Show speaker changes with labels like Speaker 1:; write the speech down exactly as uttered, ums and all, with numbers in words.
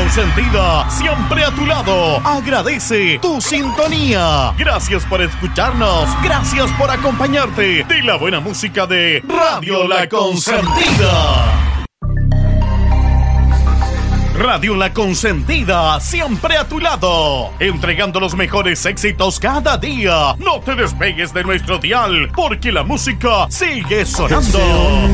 Speaker 1: Consentida, siempre a tu lado, agradece tu sintonía. Gracias por escucharnos, gracias por acompañarte de la buena música de Radio La Consentida. Radio La Consentida, siempre a tu lado, entregando los mejores éxitos cada día. No te despegues de nuestro dial, porque la música sigue sonando.